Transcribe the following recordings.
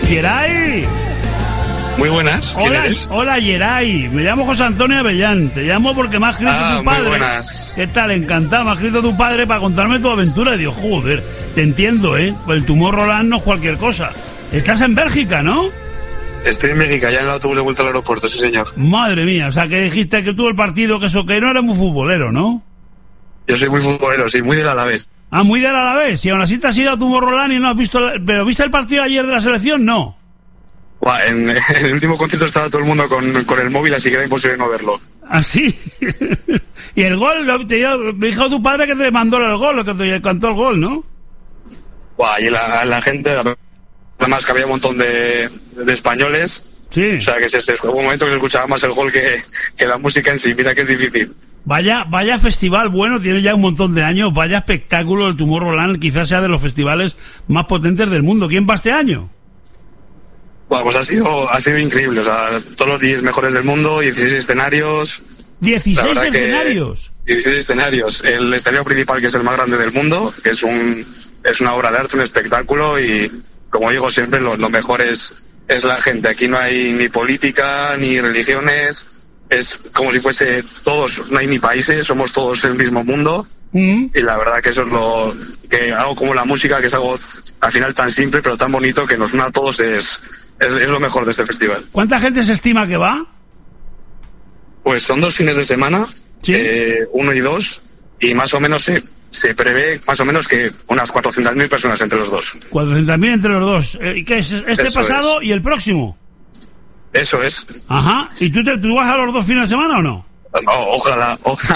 Yeray. Muy buenas. ¿Quién eres? Hola, Yeray. Me llamo José Antonio Avellán. Te llamo porque me ha escrito tu padre. Muy buenas. ¿Qué tal? Encantado. Me ha escrito tu padre para contarme tu aventura. Y digo, joder, te entiendo, ¿eh? El Tomorrowland no es cualquier cosa. Estás en Bélgica, ¿no? Estoy en México, ya en el autobús de vuelta al aeropuerto, sí, señor. Madre mía, o sea, que dijiste que tú el partido, que eso, que no eres muy futbolero, ¿no? Yo soy muy futbolero, sí, muy del Alavés. Ah, muy del Alavés. Y aún así te has ido a Tomorrowland y no has visto... ¿Pero viste el partido ayer de la selección? No. Buah, en el último concierto estaba todo el mundo con el móvil, así que era imposible no verlo. ¿Ah, sí? Y el gol, me dijo tu padre que te mandó el gol, que te cantó el gol, ¿no? Buah, y la gente, además que había un montón de españoles. Sí. O sea, que hubo un momento que se escuchaba más el gol que la música en sí. Mira que es difícil. Vaya festival bueno, tiene ya un montón de años. Vaya espectáculo el Tomorrowland, quizás sea de los festivales más potentes del mundo. ¿Quién va este año? Bueno, pues ha sido increíble. O sea, todos los 10 mejores del mundo, 16 escenarios. ¿16 escenarios? 16 escenarios. El escenario principal, que es el más grande del mundo, que es una obra de arte, un espectáculo, y como digo siempre, lo mejor es la gente. Aquí no hay ni política, ni religiones, es como si fuese todos, no hay ni países, somos todos el mismo mundo. Y la verdad que eso es lo que hago, como la música, que es algo al final tan simple pero tan bonito, que nos une a todos, es lo mejor de este festival. ¿Cuánta gente se estima que va? Pues son 2 fines de semana, ¿sí? 1 y 2, y más o menos se prevé más o menos que unas 400.000 personas entre los dos. 400.000 entre los dos. ¿Qué es este eso pasado es. Y el próximo? Eso es. Ajá. ¿Y tú vas a los 2 fines de semana o no? No, ojalá.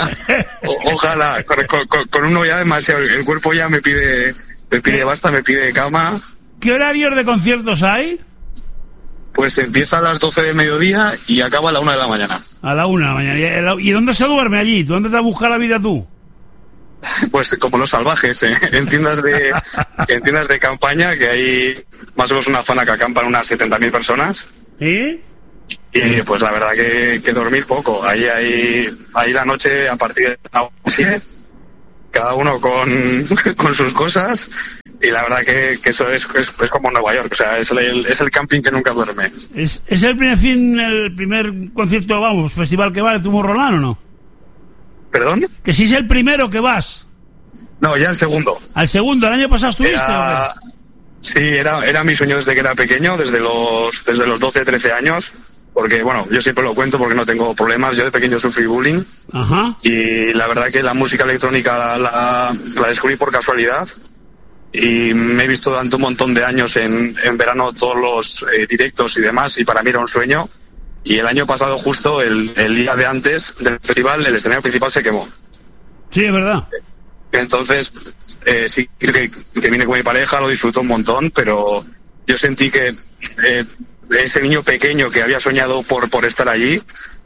Con uno ya demasiado. El cuerpo ya me pide basta, me pide cama. ¿Qué horarios de conciertos hay? Pues empieza a las 12 del mediodía y acaba a la 1 de la mañana. A la 1 de la mañana. ¿Y dónde se duerme allí? ¿Dónde te busca la vida tú? Pues como los salvajes, en tiendas de campaña, que hay más o menos una zona que acampan unas 70.000 personas. ¿Sí? Y pues la verdad que dormir poco. Ahí la noche a partir de las 7, cada uno con sus cosas, y la verdad que eso es como Nueva York. O sea, es el camping que nunca duerme. ¿Es el primer concierto, festival que va de Tomorrowland o no? ¿Perdón? Que si es el primero que vas. No, ya el segundo. ¿Al segundo? ¿El año pasado estuviste o qué? Sí, era mi sueño desde que era pequeño, desde los 12, 13 años, porque bueno, yo siempre lo cuento porque no tengo problemas. Yo de pequeño sufrí bullying. Ajá. Y la verdad que la música electrónica la descubrí por casualidad, y me he visto durante un montón de años en verano todos los directos y demás, y para mí era un sueño. Y el año pasado, justo el día de antes del festival, el escenario principal se quemó. Sí, es verdad. Entonces, sí que vine con mi pareja, lo disfruto un montón, pero yo sentí que ese niño pequeño que había soñado por estar allí,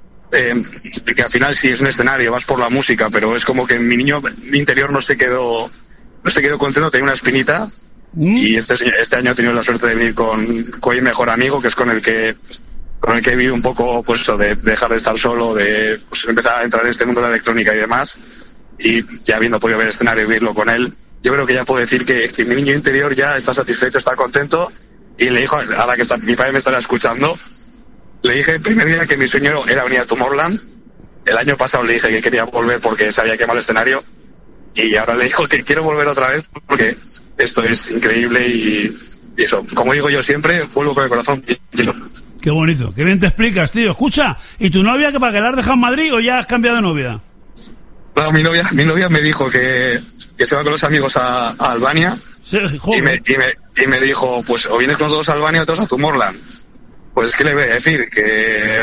que al final sí es un escenario, vas por la música, pero es como que mi interior no se quedó contento, tenía una espinita. Y este año he tenido la suerte de venir con mi mejor amigo, que es con el que he vivido un poco, pues eso, de dejar de estar solo, de pues, empezar a entrar en este mundo de la electrónica y demás. Y ya habiendo podido ver el escenario y vivirlo con él, yo creo que ya puedo decir que mi niño interior ya está satisfecho, está contento. Y le dijo, ahora que mi padre me estará escuchando, le dije el primer día que mi sueño era venir a Tomorrowland. El año pasado le dije que quería volver porque se había quemado el escenario, y ahora le dijo que quiero volver otra vez porque esto es increíble. Y eso, como digo yo siempre, vuelvo con el corazón lleno. Qué bonito, qué bien te explicas, tío. Escucha, ¿y tu novia que para que la has dejado en Madrid o ya has cambiado de novia? No, mi novia me dijo que se va con los amigos a Albania. Sí, y me dijo, pues o vienes con nosotros a Albania o te vas a Tomorrowland. Pues ¿qué le voy a decir? Que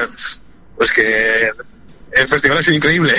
el festival es increíble.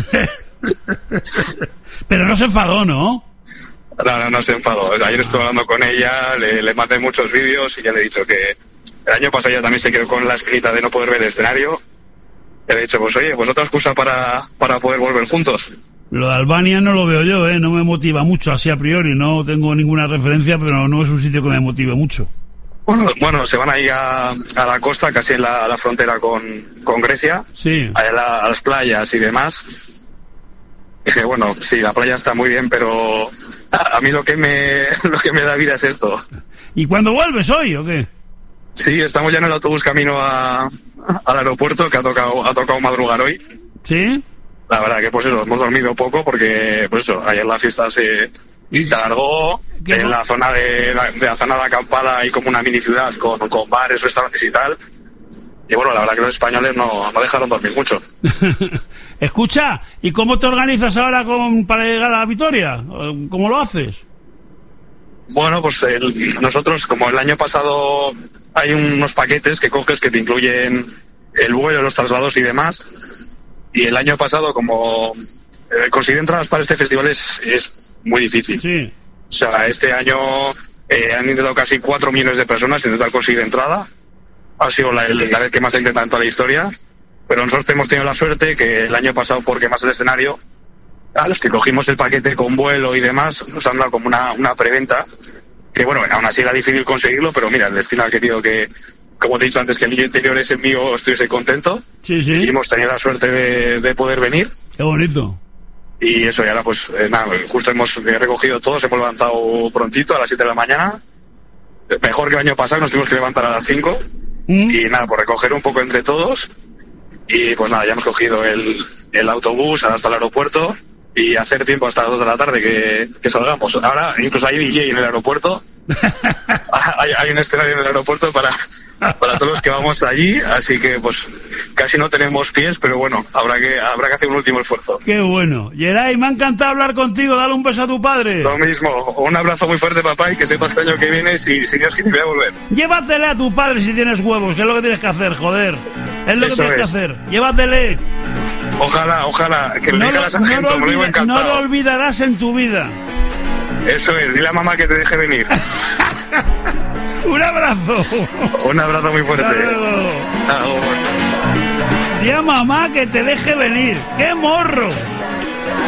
Pero no se enfadó, ¿no? No se enfadó. Ayer estuve hablando con ella, le mandé muchos vídeos y ya le he dicho que el año pasado ella también se quedó con la espinita de no poder ver el escenario. Le he dicho, pues oye, pues otra excusa para poder volver juntos. Lo de Albania no lo veo yo, no me motiva mucho así a priori, no tengo ninguna referencia, pero no es un sitio que me motive mucho. Bueno, se van ahí a la costa, casi en la frontera con Grecia, sí, a las playas y demás. Dije, bueno, sí, la playa está muy bien, pero a mí lo que me da vida es esto. ¿Y cuándo vuelves hoy o qué? Sí, estamos ya en el autobús camino al aeropuerto, que ha tocado madrugar hoy. ¿Sí? La verdad que pues eso, hemos dormido poco porque pues eso, ayer la fiesta se alargó. En la zona de la zona de acampada hay como una mini ciudad con bares, restaurantes y tal. Y bueno, la verdad que los españoles no dejaron dormir mucho. Escucha, ¿y cómo te organizas ahora para llegar a la Vitoria? ¿Cómo lo haces? Bueno, pues nosotros, como el año pasado hay unos paquetes que coges que te incluyen el vuelo, los traslados y demás. Y el año pasado, como conseguir entradas para este festival es muy difícil. Sí. O sea, este año han intentado casi 4 millones de personas intentar conseguir entrada. Ha sido la vez que más ha intentado en toda la historia. Pero nosotros hemos tenido la suerte que el año pasado, por quemarse el escenario, a los que cogimos el paquete con vuelo y demás, nos han dado como una preventa. Que bueno, aún así era difícil conseguirlo, pero mira, el destino ha querido que, como te he dicho antes, que el niño interior ese mío estuviese contento. Sí, sí. Y hemos tenido la suerte de poder venir. Qué bonito. Y eso, y ahora pues nada, justo hemos recogido todos, hemos levantado prontito a las 7 de la mañana. Mejor que el año pasado, nos tuvimos que levantar a las 5. Y nada, por recoger un poco entre todos. Y pues nada, ya hemos cogido el autobús hasta el aeropuerto y hacer tiempo hasta las 2 de la tarde que salgamos. Ahora incluso hay DJ en el aeropuerto. hay un escenario en el aeropuerto para todos los que vamos allí, así que pues casi no tenemos pies, pero bueno, habrá que hacer un último esfuerzo. Qué bueno. Geray, me ha encantado hablar contigo, dale un beso a tu padre. Lo mismo, un abrazo muy fuerte, papá, y que sepas que el año que viene, si Dios quiere, voy a volver. Llévatele a tu padre si tienes huevos, que es lo que tienes que hacer, joder. Es lo que Eso tienes que hacer. Llévatele. Ojalá, que le diga a la sargento, me lo digo encantado. No lo olvidarás en tu vida. Eso es, dile a mamá que te deje venir. Un abrazo. Un abrazo muy fuerte. Hasta luego. Chao. Di a mamá que te deje venir. ¡Qué morro!